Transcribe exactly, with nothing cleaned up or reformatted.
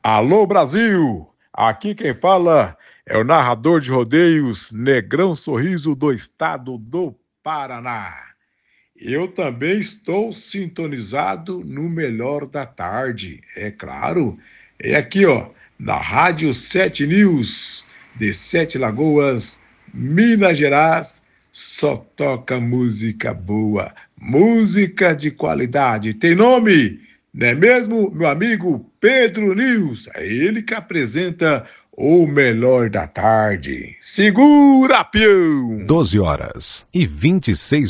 Alô Brasil, aqui quem fala é o narrador de rodeios Negrão Sorriso do estado do Paraná. Eu também estou sintonizado no Melhor da Tarde, é claro. É aqui, ó, na Rádio Sete News, de Sete Lagoas, Minas Gerais, só toca música boa, música de qualidade. Tem nome, não é mesmo, meu amigo Pedro News? É ele que apresenta o Melhor da Tarde. Segura, peão! doze horas e vinte e seis